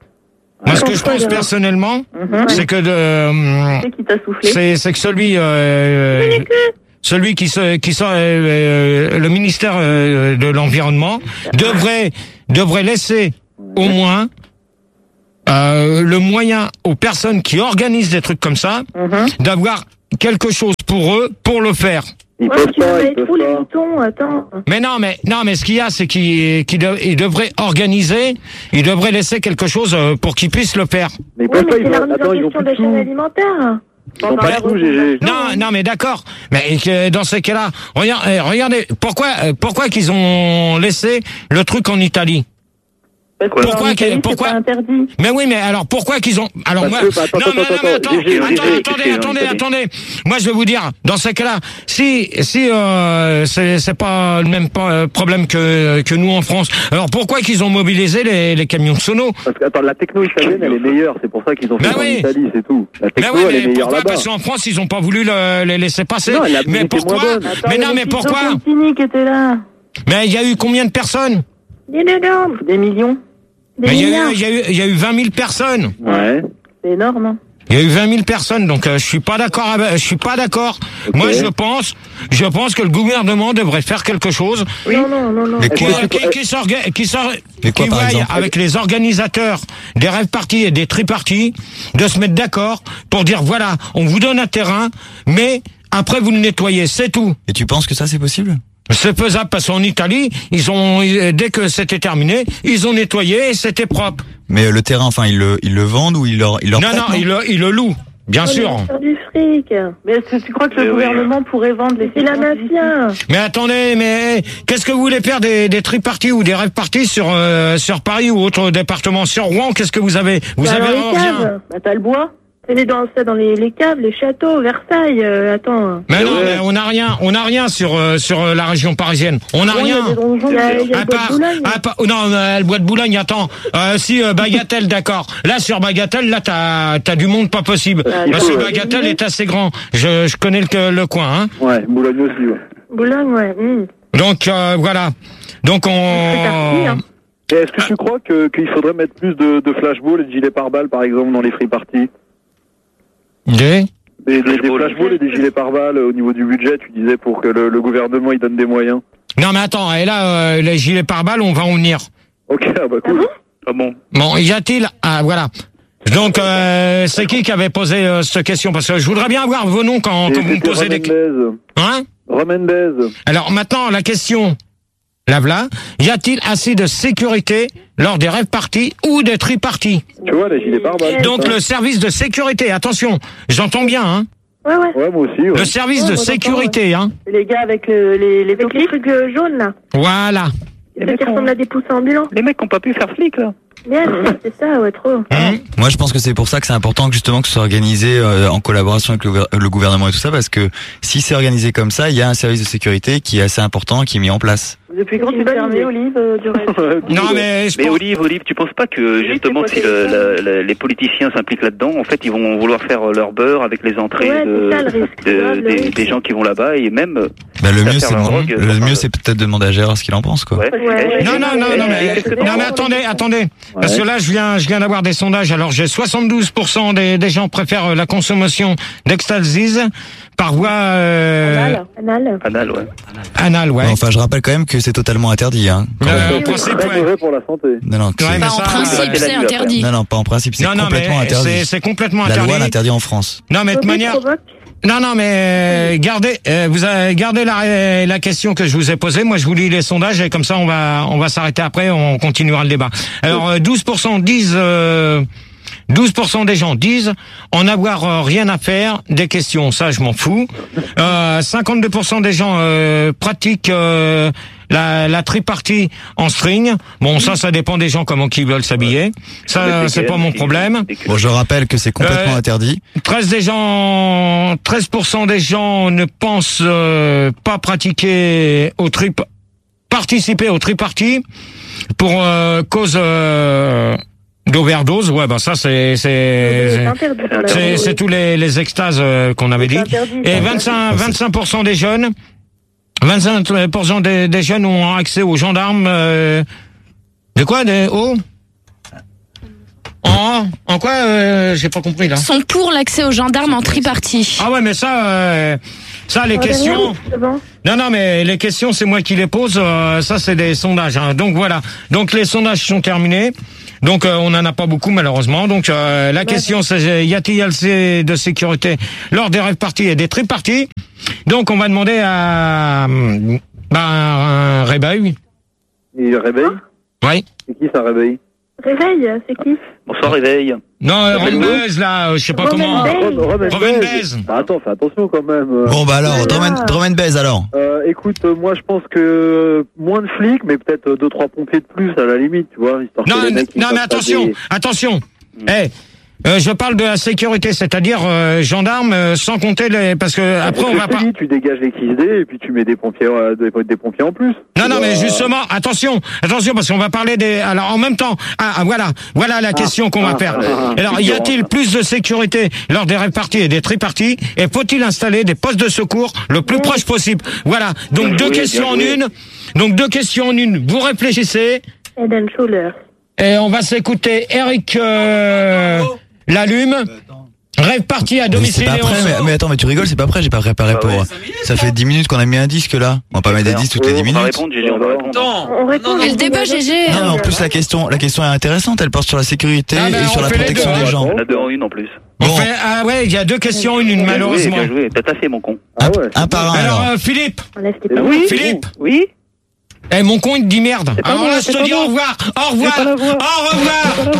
Speaker 2: moi, ce que je pense personnellement, c'est que de,
Speaker 4: C'est qui t'a soufflé?
Speaker 2: c'est, c'est que celui, euh, celui qui se, qui sort, euh, euh, le ministère euh, de l'environnement devrait, devrait laisser au moins euh, le moyen aux personnes qui organisent des trucs comme ça d'avoir quelque chose pour eux pour le faire.
Speaker 9: Ils
Speaker 4: Ouais,
Speaker 9: peuvent
Speaker 4: mais tu vas
Speaker 9: pas, ils
Speaker 4: mettre
Speaker 9: peuvent
Speaker 4: où les
Speaker 9: pas.
Speaker 4: moutons? Attends.
Speaker 2: Mais non, mais non, mais ce qu'il y a, c'est qu'il qu'il de- il devrait organiser, il devrait laisser quelque chose euh, pour qu'ils puissent le faire.
Speaker 9: Mais ils
Speaker 4: Ouais,
Speaker 9: peuvent
Speaker 4: mais
Speaker 9: pas,
Speaker 4: c'est
Speaker 9: ils
Speaker 4: la
Speaker 9: ont,
Speaker 4: remise
Speaker 9: attends,
Speaker 4: en
Speaker 9: ils ont
Speaker 4: question
Speaker 9: plus
Speaker 4: de la
Speaker 9: de
Speaker 4: chaîne
Speaker 9: sous.
Speaker 4: alimentaire.
Speaker 9: Ils ont pas de sous, G G.
Speaker 2: Non, non, mais d'accord. Mais que dans ces cas-là, regarde, eh, regardez, pourquoi, euh, pourquoi qu'ils ont laissé le truc en Italie?
Speaker 4: Parce
Speaker 2: Pourquoi
Speaker 4: qu'en
Speaker 2: que-
Speaker 4: Italie,
Speaker 2: pourquoi-
Speaker 4: c'est pas interdit.
Speaker 2: Mais oui, mais alors pourquoi qu'ils ont alors
Speaker 9: Parce
Speaker 2: moi
Speaker 9: que- bah, attends,
Speaker 2: non,
Speaker 9: attends,
Speaker 2: mais, non, mais
Speaker 9: attends,
Speaker 2: attends,
Speaker 9: G G,
Speaker 2: attends,
Speaker 9: G G,
Speaker 2: attendez,
Speaker 9: G G,
Speaker 2: attendez,
Speaker 9: G G.
Speaker 2: attendez. Moi, je vais vous dire, dans ces cas-là, si si euh, c'est c'est pas le même pa- problème que que nous en France. Alors pourquoi qu'ils ont mobilisé les les camions sono?
Speaker 9: Parce que, attends, la techno italienne, elle est meilleure. C'est pour ça qu'ils ont fait
Speaker 2: Ben
Speaker 9: ça en
Speaker 2: oui.
Speaker 9: Italie, c'est tout. La
Speaker 2: Mais
Speaker 9: techno,
Speaker 2: oui,
Speaker 9: elle est
Speaker 2: mais
Speaker 9: meilleure
Speaker 2: pourquoi?
Speaker 9: là-bas.
Speaker 2: Parce qu'en France, ils ont pas voulu le, les laisser passer.
Speaker 9: Non, elle a-
Speaker 2: mais
Speaker 9: elle était
Speaker 2: pourquoi?
Speaker 9: moins bonne.
Speaker 2: Mais non, mais pourquoi?
Speaker 4: qui était là.
Speaker 2: Mais il y a eu combien de personnes?
Speaker 4: Des millions. Des millions. Des
Speaker 2: Mais il y a
Speaker 4: milliards.
Speaker 2: eu il y a eu il y a eu vingt mille personnes.
Speaker 9: Ouais.
Speaker 4: C'est énorme, hein.
Speaker 2: Il y a eu vingt mille personnes, donc euh, je suis pas d'accord. avec- Je suis pas d'accord.
Speaker 9: Ok.
Speaker 2: Moi, je pense, je pense que le gouvernement devrait faire quelque chose
Speaker 4: Non, non, non, non.
Speaker 3: Mais
Speaker 2: qui,
Speaker 3: quoi
Speaker 2: qui, qui, s'orga- qui, s'or-
Speaker 3: Mais quoi,
Speaker 2: qui
Speaker 3: par
Speaker 2: vaille
Speaker 3: exemple
Speaker 2: avec les organisateurs des rêves parties et des triparties de se mettre d'accord pour dire voilà, on vous donne un terrain, mais après vous le nettoyez, c'est tout.
Speaker 3: Et tu penses que ça c'est possible?
Speaker 2: C'est faisable parce qu'en Italie, ils ont dès que c'était terminé, ils ont nettoyé et c'était propre.
Speaker 3: Mais euh, le terrain, enfin, ils le, ils le vendent ou ils leur, ils leur
Speaker 2: Non,
Speaker 3: prêtent,
Speaker 2: non, ils le, ils le louent, bien sûr.
Speaker 4: Sur du fric. Mais est-ce que tu crois que le gouvernement pourrait vendre les... C'est la mafia.
Speaker 2: Mais attendez, mais qu'est-ce que vous voulez faire des, des tri-parties ou des rêves parties sur euh, sur Paris ou autre département? Sur Rouen, qu'est-ce que vous avez? Vous
Speaker 4: Bah,
Speaker 2: avez
Speaker 4: dans les
Speaker 2: rien.
Speaker 4: caves. Bah, t'as le bois. C'est dans, ça dans les, les caves, les châteaux, Versailles, euh, attends.
Speaker 2: Mais non, mais on n'a rien, on n'a rien sur euh, sur euh, la région parisienne. On n'a
Speaker 4: Bon, il y a
Speaker 2: rien.
Speaker 4: des donjons, il y a, il y a
Speaker 2: À
Speaker 4: le bois de
Speaker 2: part,
Speaker 4: Boulogne.
Speaker 2: à part- oh non, euh, le bois de Boulogne, attends. Euh, si euh, Bagatelle, d'accord. Là sur Bagatelle, là t'as t'as du monde pas possible.
Speaker 4: Ah,
Speaker 2: Parce que
Speaker 9: ouais.
Speaker 2: Bagatelle est assez grand. Je je connais le le coin, hein.
Speaker 9: Ouais, Boulogne aussi, ouais.
Speaker 4: Boulogne, ouais. hum.
Speaker 2: Donc euh, voilà. Donc
Speaker 4: C'est parti,
Speaker 2: on.
Speaker 4: hein.
Speaker 9: Et est-ce que tu crois que qu'il faudrait mettre plus de, de flashballs et de gilets pare-balles, par exemple, dans les free parties?
Speaker 2: Des
Speaker 9: Des, des, des
Speaker 6: Flashballs.
Speaker 9: flashballs et des gilets pare-balles euh, au niveau du budget, tu disais, pour que le, le gouvernement il donne des moyens.
Speaker 2: Non, mais attends, et là, euh, les gilets pare-balles, on va en venir.
Speaker 9: Ok, ah bah cool.
Speaker 5: Ah bon?
Speaker 2: Bon, y a-t-il... Ah, voilà. Donc, euh, c'est qui qui avait posé euh, cette question? Parce que je voudrais bien avoir vos noms quand, quand vous me posez des questions. Hein?
Speaker 9: Romendez.
Speaker 2: Alors, maintenant, la question... La voilà. Y a-t-il assez de sécurité lors des rave parties ou des tri-parties?
Speaker 9: Tu vois, les gilets pare-balles.
Speaker 2: Donc, le service de sécurité, attention, j'entends bien, hein?
Speaker 4: Ouais, ouais.
Speaker 9: Ouais, moi aussi, ouais.
Speaker 2: Le service
Speaker 4: Ouais,
Speaker 2: de
Speaker 4: moi,
Speaker 2: sécurité, hein?
Speaker 4: Les gars avec le, les, les, avec les trucs euh, jaunes, là.
Speaker 2: Voilà.
Speaker 4: Ceux qui ressemblent à des poussins ambulants.
Speaker 5: Les mecs qui n'ont pas pu faire flic, là.
Speaker 4: Bien, c'est ça, ouais, trop.
Speaker 2: Hein?
Speaker 3: Moi, je pense que c'est pour ça que c'est important que justement que ce soit organisé euh, en collaboration avec le, gouver- le gouvernement et tout ça, parce que si c'est organisé comme ça, il y a un service de sécurité qui est assez important, qui est mis en place.
Speaker 4: Depuis quand tu fermé, Olive, euh, du reste?
Speaker 2: Non, mais je
Speaker 5: Mais
Speaker 2: pense...
Speaker 5: Olive, Olive, tu penses pas que justement
Speaker 4: c'est
Speaker 5: si le, le- le- les politiciens s'impliquent là-dedans, en fait, ils vont vouloir faire leur beurre avec les entrées
Speaker 4: Ouais,
Speaker 5: de,
Speaker 4: c'est ça, le risque.
Speaker 5: de-
Speaker 4: Ouais, le
Speaker 5: des,
Speaker 4: risque.
Speaker 5: des gens qui vont là-bas et même.
Speaker 3: Bah, le
Speaker 5: Ça
Speaker 3: mieux,
Speaker 5: faire
Speaker 3: c'est
Speaker 5: leur
Speaker 3: de-
Speaker 5: drogue,
Speaker 3: le
Speaker 5: enfin,
Speaker 3: mieux, c'est peut-être de demander à Gérard ce qu'il en pense, quoi.
Speaker 5: Ouais.
Speaker 4: Ouais.
Speaker 2: Non, non, non, non, mais,
Speaker 5: Qu'est-ce que t'en
Speaker 2: non, mais
Speaker 5: penses?
Speaker 2: attendez, attendez. Parce que là, je viens, je viens d'avoir des sondages. Alors, j'ai soixante-douze pour cent des, des gens préfèrent la consommation d'ecstasy par voie, euh,
Speaker 4: Anal.
Speaker 5: Anal, ouais.
Speaker 2: anale, ouais.
Speaker 3: Ouais, Enfin, je rappelle quand même que c'est totalement interdit, hein. quand
Speaker 2: Euh,
Speaker 3: même.
Speaker 2: en principe,
Speaker 9: Très
Speaker 2: ouais.
Speaker 9: mauvais pour la santé.
Speaker 3: Non, non, que
Speaker 2: Ouais,
Speaker 3: c'est-
Speaker 2: mais
Speaker 7: Bah, en
Speaker 2: ça,
Speaker 7: principe,
Speaker 5: euh,
Speaker 7: c'est interdit.
Speaker 3: non, non, pas en principe, c'est
Speaker 2: Non, non,
Speaker 3: complètement
Speaker 2: mais
Speaker 3: interdit.
Speaker 2: c'est, c'est complètement
Speaker 3: La
Speaker 2: interdit.
Speaker 3: loi l'interdit en France.
Speaker 2: Non, mais de toute manière, non, non, mais euh, gardez, euh, vous avez gardé la, la question que je vous ai posée. Moi, je vous lis les sondages et comme ça, on va, on va s'arrêter après. On continuera le débat. Alors, euh, douze pour cent disent, euh, douze pour cent des gens disent en avoir euh, rien à faire des questions. Ça, je m'en fous. Euh, cinquante-deux pour cent des gens euh, pratiquent euh, la, la tripartie en string. Bon, ça, ça dépend des gens comment qu'ils veulent s'habiller. Ça, c'est pas mon problème.
Speaker 3: Bon, je rappelle que c'est complètement
Speaker 2: Euh,
Speaker 3: interdit.
Speaker 2: treize des gens, treize pour cent des gens ne pensent euh, pas pratiquer au trip, participer au triparty pour euh, cause euh, d'overdose. Ouais, bah ça c'est c'est
Speaker 4: interdit pour la
Speaker 2: c'est,
Speaker 4: santé.
Speaker 2: c'est tous les, les extases euh, qu'on avait dit.
Speaker 4: C'est interdit,
Speaker 2: Et
Speaker 4: ça.
Speaker 2: vingt-cinq, vingt-cinq pour cent des jeunes, vingt-cinq pour cent des, des jeunes ont accès aux gendarmes. Euh, de quoi, des oh En, en quoi euh, j'ai pas compris là.
Speaker 7: Sont pour l'accès aux gendarmes en tripartie.
Speaker 2: Ah ouais, mais ça, euh, ça les
Speaker 4: Oh,
Speaker 2: questions.
Speaker 4: c'est bon.
Speaker 2: Non, non, mais les questions, c'est moi qui les pose. euh, ça, c'est des sondages. Hein. Donc voilà. Donc les sondages sont terminés. Donc euh, on en a pas beaucoup malheureusement. Donc euh, la question, c'est y a-t-il assez de sécurité lors des rave parties et des trip parties? Donc on va demander à hum, bah, un réveil.
Speaker 9: Il réveille.
Speaker 2: Oui.
Speaker 9: C'est qui ça réveille?
Speaker 4: Réveil, c'est qui?
Speaker 5: Bonsoir, réveil.
Speaker 2: Non, euh,
Speaker 9: Réveil.
Speaker 2: Romaise, là, euh, je sais pas comment.
Speaker 4: Romaine Baise.
Speaker 2: Romaine Baise.
Speaker 9: Bah, attends, fais attention quand même. euh.
Speaker 3: Bon, bah alors, drum and, drum and bass, alors.
Speaker 9: Euh, écoute, euh, moi je pense que euh, moins de flics, mais peut-être euh, deux trois pompiers de plus à la limite, tu vois, histoire
Speaker 2: Non,
Speaker 9: que les
Speaker 2: non,
Speaker 9: mecs, ils
Speaker 2: non, mais
Speaker 9: fassent pas
Speaker 2: attention,
Speaker 9: des-
Speaker 2: attention. Eh, euh, je parle de la sécurité, c'est-à-dire euh, gendarmes, euh, sans compter les, parce que après on
Speaker 9: Je
Speaker 2: va
Speaker 9: te
Speaker 2: pas.
Speaker 9: dis, tu dégages les X D et puis tu mets des pompiers, euh, des, des pompiers en plus.
Speaker 2: Non, non,
Speaker 9: Tu
Speaker 2: mais
Speaker 9: vois,
Speaker 2: justement, attention, attention, parce qu'on va parler des. Alors, en même temps, ah, ah, voilà, voilà la question qu'on va
Speaker 9: ah,
Speaker 2: faire.
Speaker 9: ah, ah,
Speaker 2: Alors, y a-t-il plus de sécurité lors des réparties et des triparties? Et faut-il installer des postes de secours le plus proche possible? Voilà. Donc
Speaker 5: Bien
Speaker 2: deux
Speaker 5: joué,
Speaker 2: questions en
Speaker 5: bien joué.
Speaker 2: une. Donc deux questions en une. Vous réfléchissez
Speaker 4: Head and Shoulders.
Speaker 2: et on va s'écouter Eric euh, Lalume. Rêve parti à
Speaker 3: Mais
Speaker 2: domicile.
Speaker 3: c'est pas
Speaker 2: et on
Speaker 3: prêt,
Speaker 2: sort.
Speaker 3: mais, mais attends, mais tu rigoles, c'est pas prêt, j'ai pas préparé
Speaker 5: Ah
Speaker 3: pour.
Speaker 5: ouais.
Speaker 3: Ça fait dix minutes qu'on a mis un disque là. On va pas mettre des disques toutes les dix
Speaker 5: On va
Speaker 3: minutes.
Speaker 5: répondre, Gégé, on va répondre.
Speaker 4: On répond.
Speaker 7: Et le débat G G.
Speaker 3: Non, mais en plus la question, la question est intéressante. Elle porte sur la sécurité
Speaker 2: Ah, mais
Speaker 3: et
Speaker 2: on
Speaker 3: sur la
Speaker 2: fait les
Speaker 3: protection
Speaker 2: deux,
Speaker 3: des
Speaker 2: hein.
Speaker 3: gens.
Speaker 5: On a deux en une en plus.
Speaker 2: On
Speaker 3: Bon,
Speaker 2: fait, ah ouais, il y a deux questions en une,
Speaker 5: Bien
Speaker 2: malheureusement.
Speaker 5: joué, bien joué. T'as taffé, mon con.
Speaker 9: Ah
Speaker 3: un,
Speaker 9: ouais,
Speaker 3: un par un
Speaker 2: Alors,
Speaker 3: alors.
Speaker 2: euh, Philippe.
Speaker 4: Enlève tes
Speaker 9: Et
Speaker 4: parents.
Speaker 9: oui,
Speaker 2: Philippe.
Speaker 5: Oui.
Speaker 2: Eh, mon con, il te dit merde.
Speaker 5: pas
Speaker 2: Alors
Speaker 5: moi,
Speaker 2: là, je
Speaker 5: c'est
Speaker 2: te
Speaker 5: pas
Speaker 2: dis
Speaker 5: moi.
Speaker 2: au revoir. Au revoir.
Speaker 5: pas la voix.
Speaker 2: Au revoir.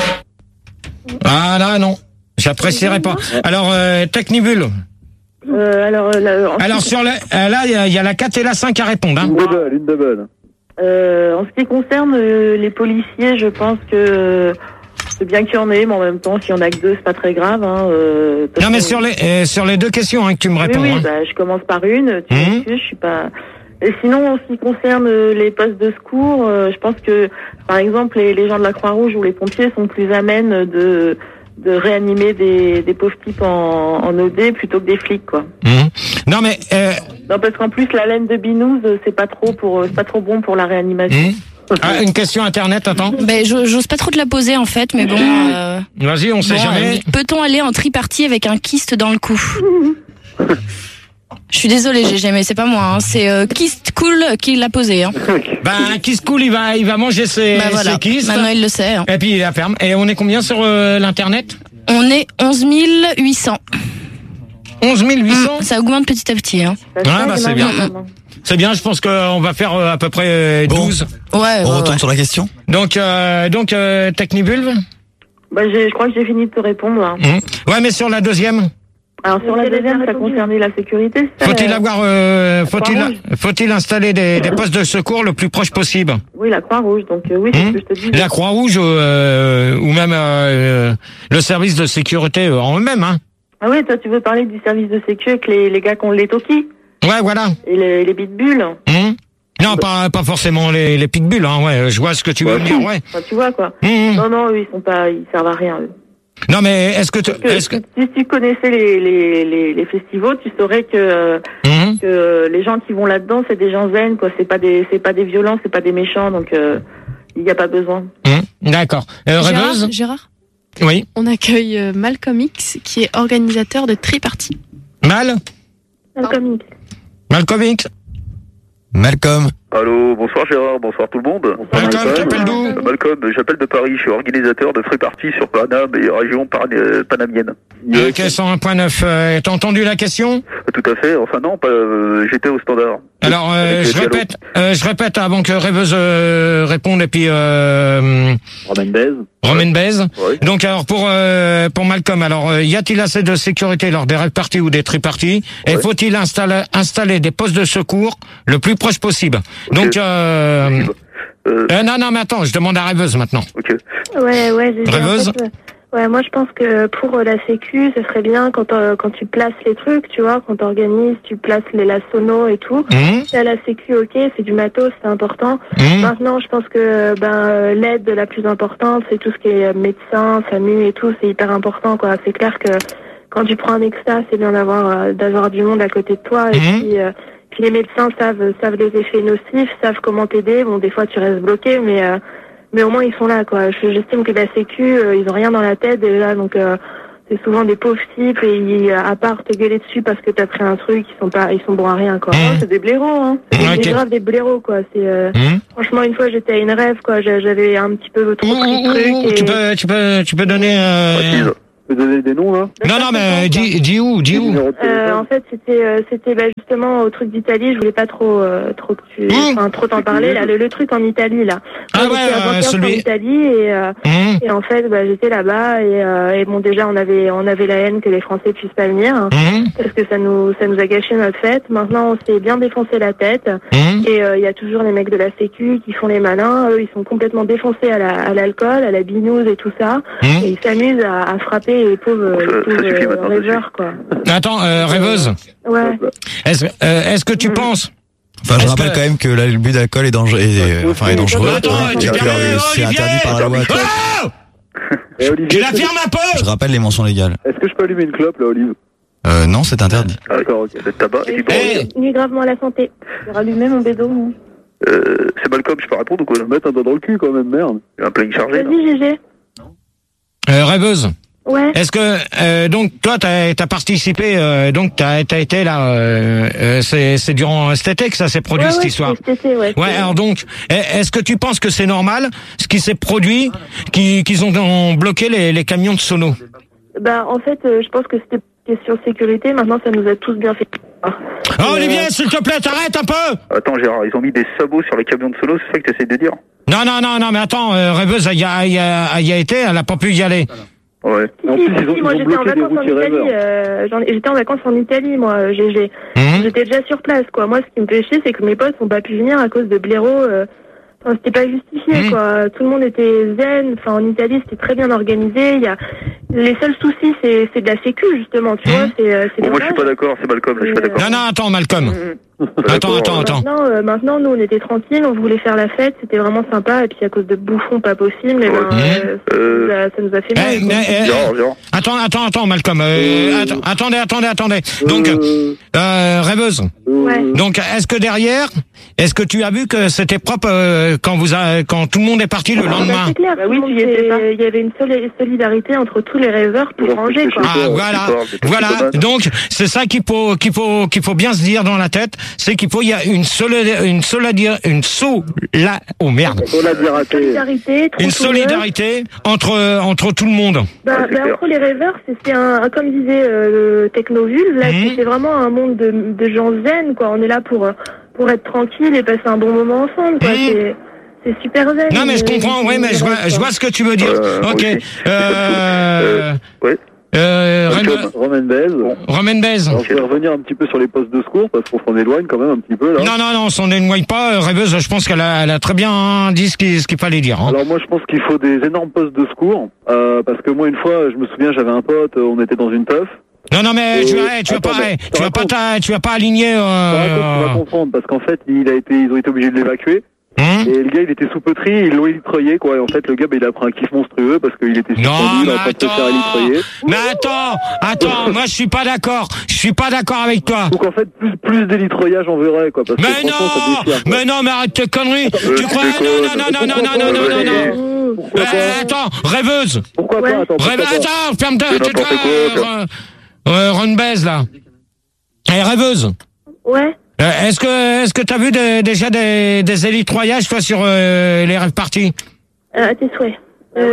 Speaker 2: Ah là, non. J'apprécierais pas. Alors, euh, Technibule.
Speaker 4: Euh, alors, euh, là, en,
Speaker 2: Alors, sur le, euh, là, il y a- il y, a la quatre et la cinq à répondre. Hein.
Speaker 9: une double, une double.
Speaker 4: euh, en ce qui concerne euh, les policiers, je pense que euh, c'est bien qu'il y en ait, mais en même temps, s'il y en a que deux, c'est pas très grave. Hein, euh, de toute
Speaker 2: Non, mais
Speaker 4: façon,
Speaker 2: sur les, euh, sur les deux questions hein, que tu me
Speaker 4: Oui,
Speaker 2: réponds.
Speaker 4: oui,
Speaker 2: hein.
Speaker 4: bah, je commence par une. Tu
Speaker 2: Mhm.
Speaker 4: m'excuses, je suis pas. Et sinon, en ce qui concerne euh, les postes de secours, euh, je pense que, par exemple, les, les gens de la Croix-Rouge ou les pompiers sont plus amènes de de réanimer des, des pauvres types en, en O D plutôt que des flics, quoi.
Speaker 2: Mhm. Non, mais... Euh,
Speaker 4: Non, parce qu'en plus, la laine de binouze, euh, c'est pas trop pour, euh, c'est pas trop bon pour la réanimation.
Speaker 2: mhm. Ah, une question internet, attends.
Speaker 7: Ben, je- j'ose pas trop te la poser en fait, mais bon. euh,
Speaker 2: Vas-y, on sait
Speaker 7: bon,
Speaker 2: jamais.
Speaker 7: euh, peut-on aller en tripartie avec un kyste dans le cou? Je suis désolée, G G, mais c'est pas moi. Hein. C'est euh, Kist Cool qui l'a posé. Hein.
Speaker 2: Ben, Kiss Cool, il va, il va manger ses,
Speaker 7: Bah voilà,
Speaker 2: ses kisses.
Speaker 7: maintenant il le sait. Hein.
Speaker 2: Et puis il la ferme. Et on est combien sur euh, l'internet?
Speaker 7: On est onze mille huit cents.
Speaker 2: onze mille huit cents.
Speaker 7: Mmh, ça augmente petit à petit. Hein.
Speaker 2: Ah bah c'est bien. C'est bien, je pense qu'on va faire euh, à peu près euh, douze.
Speaker 3: Bon.
Speaker 7: Ouais,
Speaker 3: On
Speaker 7: ouais,
Speaker 3: retourne
Speaker 7: ouais.
Speaker 3: sur la question.
Speaker 2: Donc, euh, donc euh, Technibulve.
Speaker 4: Bah, j'ai- je crois que j'ai fini de te répondre. Là.
Speaker 2: Mmh. Ouais, mais sur la deuxième.
Speaker 4: Alors sur la deuxième, ça concernait la sécurité. ça,
Speaker 2: Faut-il
Speaker 4: euh,
Speaker 2: avoir, euh, faut-il,
Speaker 4: Croix-Rouge.
Speaker 2: faut-il installer des, des postes de secours le plus proche possible?
Speaker 4: Oui, la Croix-Rouge. Donc euh, oui, c'est
Speaker 2: Mmh.
Speaker 4: ce que je te dis.
Speaker 2: La Croix-Rouge euh, ou même euh, le service de sécurité euh, en eux-mêmes, hein.
Speaker 4: Ah oui, toi tu veux parler du service de sécu avec les, les gars qui ont les Toki
Speaker 2: Ouais, voilà.
Speaker 4: et les, les pitbulls.
Speaker 2: Mmh. Non, pas pas forcément les, les pitbulls, hein. Ouais, je vois ce que tu veux
Speaker 4: Ouais,
Speaker 2: dire,
Speaker 4: si.
Speaker 2: ouais.
Speaker 4: Enfin, tu vois quoi.
Speaker 2: Mmh.
Speaker 4: Non, non, eux, ils sont pas, ils servent à rien. Eux.
Speaker 2: Non, mais est-ce que, tu,
Speaker 4: Parce que
Speaker 2: est-ce que,
Speaker 4: si tu connaissais les, les, les, les festivals, tu saurais que,
Speaker 2: Mmh.
Speaker 4: que les gens qui vont là-dedans, c'est des gens zen, quoi. C'est pas des, c'est pas des violents, c'est pas des méchants, donc euh, il n'y a pas besoin.
Speaker 2: Mmh. D'accord. Euh, Rêveuse.
Speaker 8: Gérard, Gérard,
Speaker 2: Oui.
Speaker 8: on accueille euh, Malcolm X, qui est organisateur de Triparty.
Speaker 2: Mal.
Speaker 4: Malcolm X.
Speaker 2: Malcolm X.
Speaker 3: Malcolm.
Speaker 10: Allô, bonsoir Gérard, bonsoir tout le monde.
Speaker 2: Malcolm, t'appelles d'où?
Speaker 10: Euh, Malcolm, j'appelle de Paris, je suis organisateur de Free Party sur Paname et région pan- euh, panamienne.
Speaker 2: Ok, cent un point neuf. Euh, t'as entendu la question?
Speaker 10: Tout à fait, enfin non, pas, euh, j'étais au standard.
Speaker 2: Alors, euh,
Speaker 10: Avec
Speaker 2: je
Speaker 10: le dialogue.
Speaker 2: répète, euh, je répète avant que Rêveuse euh, réponde et puis euh,
Speaker 9: Romain Baise.
Speaker 2: Romain Baise.
Speaker 10: Ouais.
Speaker 2: Donc, alors pour euh, pour Malcolm, alors euh, y a-t-il assez de sécurité lors des rave parties ou des triparties? Et
Speaker 10: Ouais.
Speaker 2: faut-il installer installer des postes de secours le plus proche possible?
Speaker 10: Ok.
Speaker 2: Donc, euh,
Speaker 10: Euh,
Speaker 2: euh, non, non, mais attends, je demande à Rêveuse maintenant.
Speaker 10: ok.
Speaker 11: Ouais, ouais, j'ai
Speaker 2: Rêveuse.
Speaker 11: en fait, euh, ouais, moi je pense que pour euh, la sécu, ce serait bien quand euh, quand tu places les trucs, tu vois, quand t'organises, tu places les la sono et tout.
Speaker 2: Hum,
Speaker 11: Là, la sécu, ok, c'est du matos, c'est important.
Speaker 2: hum,
Speaker 11: Maintenant, je pense que ben euh, l'aide la plus importante, c'est tout ce qui est euh, médecin, SAMU et tout, c'est hyper important, quoi. C'est clair que quand tu prends un extra, c'est bien d'avoir euh, d'avoir du monde à côté de toi. Et
Speaker 2: Mhm.
Speaker 11: puis, euh, puis les médecins savent savent les effets nocifs, savent comment t'aider. Bon, des fois tu restes bloqué, mais euh, mais au moins ils sont là, quoi. Je- J'estime que la sécu, euh, ils ont rien dans la tête déjà, donc euh, c'est souvent des pauvres types et ils, à part te gueuler dessus parce que t'as pris un truc, ils sont pas, ils sont bons à rien, quoi.
Speaker 2: Mhm.
Speaker 11: C'est des blaireaux, hein. C'est
Speaker 2: Ok.
Speaker 11: des graves des blaireaux, quoi. C'est euh,
Speaker 2: hum.
Speaker 11: franchement une fois j'étais à une rêve, quoi. J'a- J'avais un petit peu trop pris de trucs.
Speaker 2: Tu
Speaker 11: Et...
Speaker 2: peux, tu peux, tu peux donner. Euh...
Speaker 10: Précise.
Speaker 9: Tu peux donner des noms, là?
Speaker 2: Non, non, mais dis, dis où, dis où.
Speaker 9: Numéro de
Speaker 11: Euh,
Speaker 9: téléphone.
Speaker 11: en fait, c'était euh, c'était bah, justement au truc d'Italie. Je voulais pas trop euh, trop que tu,
Speaker 2: Mmh.
Speaker 11: enfin trop t'en parler là. Le, le truc en Italie là.
Speaker 2: Ah
Speaker 11: Moi,
Speaker 2: ouais,
Speaker 11: j'étais à
Speaker 2: euh,
Speaker 11: vingt heures
Speaker 2: celui-
Speaker 11: en Italie et euh,
Speaker 2: Hum,
Speaker 11: et en fait bah, j'étais là-bas et, euh, et bon déjà on avait on avait la haine que les Français puissent pas venir hein,
Speaker 2: hum,
Speaker 11: parce que ça nous ça nous a gâché notre fête. Maintenant on s'est bien défoncé la tête
Speaker 2: hum.
Speaker 11: et euh, il y a toujours les mecs de la Sécu qui font les malins. Eux ils sont complètement défoncés à la à l'alcool, à la binouse et tout ça
Speaker 2: Hum.
Speaker 11: et ils s'amusent à, à frapper les pauvres,
Speaker 10: Ça-
Speaker 11: les
Speaker 10: ça
Speaker 11: pauvres
Speaker 10: suffit
Speaker 11: euh,
Speaker 10: maintenant, ça
Speaker 11: rêveurs quoi.
Speaker 2: Attends, euh, Rêveuse.
Speaker 11: Ouais.
Speaker 2: Est-ce, euh, est-ce que tu penses?
Speaker 3: Enfin, je
Speaker 2: Est-ce
Speaker 3: rappelle
Speaker 2: que-
Speaker 3: quand même que là, le but d'alcool est dangereux, est, euh, enfin, est dangereux.
Speaker 2: Attends,
Speaker 3: et
Speaker 2: tu
Speaker 3: que,
Speaker 2: fermes,
Speaker 3: euh, c'est
Speaker 2: Olivier
Speaker 3: interdit par la loi.
Speaker 2: Oh,
Speaker 9: Eh, Olivier,
Speaker 2: tu la
Speaker 9: est-ce que-
Speaker 2: fermes un peu.
Speaker 3: Je rappelle les mentions légales.
Speaker 9: Est-ce que je peux allumer une clope, là, Olive?
Speaker 3: Euh, non, c'est interdit.
Speaker 10: Ah,
Speaker 9: D'accord, ok.
Speaker 10: Le tabac et puis bon,
Speaker 2: Eh,
Speaker 11: Nuit gravement à la santé.
Speaker 4: J'ai rallumé mon bédo, moi.
Speaker 10: euh, c'est Malcolm, je peux répondre ou quoi?
Speaker 9: Mettre un doigt dans le cul, quand même, merde.
Speaker 10: J'ai un planning chargé. là.
Speaker 11: Vas-y, G G.
Speaker 2: euh, Rêveuse.
Speaker 11: Ouais.
Speaker 2: Est-ce que euh, donc toi t'as as participé, euh, donc t'as as été là, euh, euh, c'est c'est durant cet été que ça s'est produit
Speaker 11: ouais,
Speaker 2: cette
Speaker 11: ouais,
Speaker 2: histoire.
Speaker 11: c'est cet été, ouais.
Speaker 2: Ouais,
Speaker 11: c'est-
Speaker 2: alors donc, est- est-ce que tu penses que c'est normal ce qui s'est produit, qui- qu'ils ont, ont bloqué les, les camions de sono?
Speaker 11: Bah, en fait, euh, je pense que c'était question sécurité. Maintenant, ça nous a tous bien fait.
Speaker 2: Oh, Olivier, s'il te plaît, t'arrêtes un peu.
Speaker 10: Attends Gérard, ils ont mis des sabots sur les camions de solo, c'est ça que tu essayes de dire?
Speaker 2: Non, non, non, non, mais attends, euh, Rêveuse, elle y a, elle y a, elle y a été, elle a pas pu y aller.
Speaker 10: Ouais.
Speaker 9: En
Speaker 11: Si,
Speaker 9: plus,
Speaker 11: si,
Speaker 9: ils ont,
Speaker 11: si, moi,
Speaker 9: ils ont
Speaker 11: j'étais en
Speaker 9: bloqué des
Speaker 11: vacances en
Speaker 9: routiers
Speaker 11: Italie.
Speaker 9: rêveurs.
Speaker 11: Euh, j'en- j'étais en vacances en Italie, moi, G G.
Speaker 2: Hum,
Speaker 11: J'étais déjà sur place, quoi. Moi, ce qui me fait chier, c'est que mes potes n'ont pas pu venir à cause de blaireaux. Euh, enfin, c'était pas justifié,
Speaker 2: Mmh.
Speaker 11: quoi. Tout le monde était zen. Enfin, en Italie, c'était très bien organisé. Il y a les seuls soucis, c'est c'est de la sécu, justement. Tu
Speaker 2: Mmh.
Speaker 11: vois, c'est euh, c'est
Speaker 10: Bon, moi je suis
Speaker 11: dommage.
Speaker 10: pas d'accord, c'est Malcolm, là, je suis pas
Speaker 11: Euh,
Speaker 10: d'accord.
Speaker 2: Non, non, attends, Malcolm.
Speaker 11: Mhm.
Speaker 2: Attends, attends, attends.
Speaker 11: Maintenant, euh, maintenant, nous, on était tranquilles, on voulait faire la fête, c'était vraiment sympa, et puis à cause de bouffons pas possible, eh ben, euh, ça, nous a, ça nous a fait mal.
Speaker 2: Eh, mais, eh,
Speaker 10: Viens, viens.
Speaker 2: Attends, attends, attends, Malcolm. Euh,
Speaker 9: Euh,
Speaker 2: att- attendez, attendez, attendez. Donc,
Speaker 9: Euh,
Speaker 2: euh, rêveuse.
Speaker 11: Ouais.
Speaker 2: Donc, est-ce que derrière, est-ce que tu as vu que c'était propre euh, quand vous a, quand tout le monde est parti le
Speaker 11: Bah,
Speaker 2: lendemain?
Speaker 11: c'est clair,
Speaker 4: Bah
Speaker 11: tout
Speaker 4: oui,
Speaker 11: le monde
Speaker 4: tu y étais
Speaker 11: s'est-
Speaker 4: pas.
Speaker 11: il y avait une soli- solidarité entre tous les rêveurs pour
Speaker 10: Genre,
Speaker 11: ranger,
Speaker 10: c'est
Speaker 11: quoi.
Speaker 10: chez
Speaker 2: Ah,
Speaker 10: toi,
Speaker 2: voilà,
Speaker 10: tu parles des
Speaker 2: voilà.
Speaker 10: toxicomanes.
Speaker 2: Donc, c'est ça qu'il faut, qu'il faut, qu'il faut bien se dire dans la tête, c'est qu'il faut, il y a une solide, une solide, une so, la, oh merde,
Speaker 9: Solidarité.
Speaker 11: Solidarité, trop
Speaker 2: une
Speaker 11: soudeur.
Speaker 2: solidarité entre, entre tout le monde.
Speaker 11: Bah,
Speaker 10: Ouais, c'est
Speaker 11: bah,
Speaker 10: clair.
Speaker 11: entre les rêveurs, c'était un, comme disait euh, le Technovulve, là,
Speaker 2: Mhm.
Speaker 11: c'était vraiment un monde de, de gens zen, quoi. On est là pour, euh, pour être tranquille et passer un bon moment ensemble, quoi.
Speaker 2: Mhm.
Speaker 11: C'est, c'est super zen.
Speaker 2: Non, mais je
Speaker 11: euh,
Speaker 2: comprends, oui, mais je vois, je vois ce que tu veux dire.
Speaker 10: Euh, moi
Speaker 2: Ok.
Speaker 10: aussi.
Speaker 2: Euh,
Speaker 10: Ouais.
Speaker 2: euh,
Speaker 10: Malcolm.
Speaker 2: Ren-
Speaker 9: Romain Baise.
Speaker 2: Romain Baise.
Speaker 9: Alors, je vais revenir un petit peu sur les postes de secours parce qu'on s'en éloigne quand même un petit peu là.
Speaker 2: Non, non, non, on s'en éloigne pas. Euh, Rêveuse, je pense qu'elle a, elle a très bien dit ce qu'il, ce qu'il fallait dire. Hein.
Speaker 9: Alors moi je pense qu'il faut des énormes postes de secours euh, parce que moi une fois je me souviens j'avais un pote, euh, on était dans une teuf.
Speaker 2: Non, non, mais
Speaker 9: Euh,
Speaker 2: tu vas, tu vas
Speaker 9: attends,
Speaker 2: pas,
Speaker 9: mais
Speaker 2: tu
Speaker 9: je te
Speaker 2: vas pas,
Speaker 9: raconte.
Speaker 2: t'a- tu vas pas aligner.
Speaker 9: Je te raconte, tu vas
Speaker 2: Euh...
Speaker 9: comprendre parce qu'en fait il a été, ils ont été obligés de l'évacuer
Speaker 2: Hein
Speaker 9: et le gars il était sous poterie, ils l'ont élitroyé quoi et en fait le gars bah, il a pris un kiff monstrueux parce qu'il était suspendu,
Speaker 2: Non,
Speaker 9: il est en
Speaker 2: mais
Speaker 9: train de se faire
Speaker 2: attends.
Speaker 9: élitroyer.
Speaker 2: Mais attends, attends, moi je suis pas d'accord. Je suis pas d'accord avec toi.
Speaker 9: Donc en fait plus, plus d'élitroyage on verrait quoi parce que
Speaker 2: Mais
Speaker 9: franchement ça
Speaker 2: non,
Speaker 9: déchire. quoi.
Speaker 2: mais non, mais arrête tes conneries.
Speaker 10: Euh,
Speaker 2: Tu crois?
Speaker 10: c'est
Speaker 2: Non,
Speaker 10: quoi,
Speaker 2: non, non, non, non, non, non, non, non, non.
Speaker 9: Pourquoi
Speaker 2: Euh,
Speaker 9: pas
Speaker 2: attends, rêveuse.
Speaker 9: Pourquoi
Speaker 11: Ouais.
Speaker 9: pas Attends, pourquoi
Speaker 2: Rêve,
Speaker 9: pas
Speaker 2: attends, ferme-toi,
Speaker 10: C'est
Speaker 2: tais-toi.
Speaker 10: n'importe quoi,
Speaker 2: euh, euh, Ron Baise, là. Eh, rêveuse.
Speaker 11: Ouais.
Speaker 2: Euh, est-ce que, est-ce que t'as vu des- déjà des, des élitroyages, toi, sur euh, les rêves parties?
Speaker 11: Euh, à tes souhaits.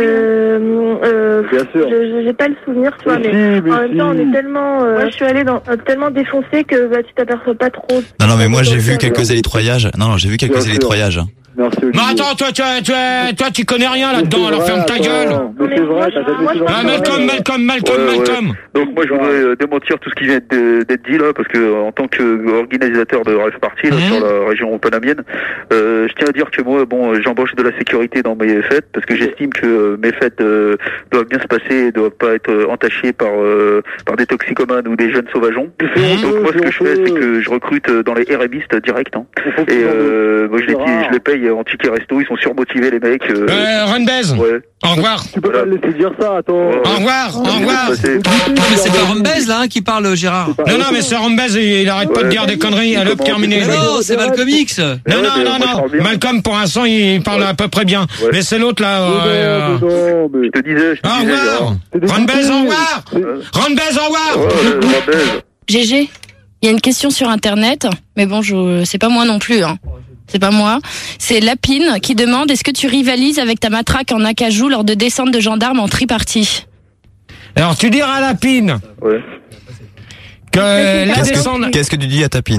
Speaker 11: Euh, euh,
Speaker 9: Bien sûr.
Speaker 11: je- je- j'ai pas le souvenir, tu vois,
Speaker 9: Mais
Speaker 11: mais,
Speaker 9: si, mais
Speaker 11: en même temps, on
Speaker 9: si.
Speaker 11: est tellement, euh, moi, je suis allée dans, euh, tellement défoncée que bah, tu t'aperçois pas trop.
Speaker 3: Non, non, mais moi j'ai vu quelques élitroyages. Non, non, j'ai vu
Speaker 9: Bien
Speaker 3: quelques
Speaker 9: sûr.
Speaker 3: élitroyages.
Speaker 9: Merci Olivier.
Speaker 2: Mais attends, toi, toi, toi, toi, tu connais rien
Speaker 9: Mais
Speaker 2: là-dedans,
Speaker 9: c'est
Speaker 2: alors
Speaker 9: vrai,
Speaker 2: ferme ta
Speaker 9: attends.
Speaker 2: gueule.
Speaker 9: Mais c'est vrai, t'as jamais
Speaker 11: moi,
Speaker 9: été
Speaker 11: je
Speaker 9: dans
Speaker 2: Ah,
Speaker 9: le
Speaker 2: Malcolm,
Speaker 9: travail.
Speaker 2: Malcolm, Malcolm,
Speaker 10: Ouais, ouais.
Speaker 2: Malcolm.
Speaker 10: Donc moi je voudrais euh, démentir tout ce qui vient de- d'être dit là parce que euh, en tant qu'organisateur de Rêve Party là,
Speaker 2: Mhm.
Speaker 10: sur la région panamienne, euh, je tiens à dire que moi bon euh, j'embauche de la sécurité dans mes fêtes parce que j'estime que euh, mes fêtes euh, doivent bien se passer et doivent pas être euh, entachées par euh, par des toxicomanes ou des jeunes sauvageons.
Speaker 9: C'est
Speaker 10: Donc
Speaker 9: honteux,
Speaker 10: moi ce que je
Speaker 9: c'est
Speaker 10: fais c'est
Speaker 9: honteux.
Speaker 10: que je recrute euh, dans les RMistes direct hein.
Speaker 9: Il faut
Speaker 10: Et
Speaker 9: qu'ils en
Speaker 10: euh,
Speaker 9: donnent.
Speaker 10: moi je les,
Speaker 9: C'est rare.
Speaker 10: je les paye en ticket resto, ils sont surmotivés les mecs. Euh,
Speaker 2: Euh, Ron Baise,
Speaker 10: ouais.
Speaker 2: au revoir.
Speaker 9: Tu peux pas le laisser dire ça, attends.
Speaker 10: Ouais.
Speaker 2: Au revoir, au revoir.
Speaker 10: C'est-
Speaker 12: Mais c'est pas Rambez là hein, qui parle, Gérard.
Speaker 2: Non, non, mais c'est Ron Baise, il, il arrête pas de
Speaker 10: Ouais.
Speaker 2: dire des conneries. Elle hop, terminé.
Speaker 12: Mais
Speaker 2: lui.
Speaker 12: non, c'est Malcolm X.
Speaker 2: Non,
Speaker 10: Ouais,
Speaker 2: non,
Speaker 10: mais
Speaker 2: non,
Speaker 10: moi, je
Speaker 2: non.
Speaker 10: parle bien.
Speaker 2: Malcolm, pour l'instant, il parle à peu près bien.
Speaker 10: Ouais.
Speaker 2: Mais c'est l'autre, là.
Speaker 9: Mais
Speaker 2: euh,
Speaker 9: non, mais non, mais-
Speaker 10: Je te disais, je te
Speaker 2: Au
Speaker 10: disais.
Speaker 2: revoir.
Speaker 10: Gérard.
Speaker 9: C'est des
Speaker 2: Ron Baise, au
Speaker 9: coups.
Speaker 2: revoir.
Speaker 9: C'est-
Speaker 2: Ron Baise, au revoir.
Speaker 10: Ouais, ouais, la baise.
Speaker 7: G G, il y a une question sur Internet, mais bon, je, c'est pas moi non plus. Hein. C'est pas moi. C'est Lapine qui demande est-ce que tu rivalises avec ta matraque en acajou lors de descente de gendarmes en tripartie?
Speaker 2: Alors, tu diras à Lapine
Speaker 10: Ouais.
Speaker 2: que la
Speaker 3: Qu'est-ce
Speaker 2: descente...
Speaker 3: que, qu'est-ce que tu dis à ta pine?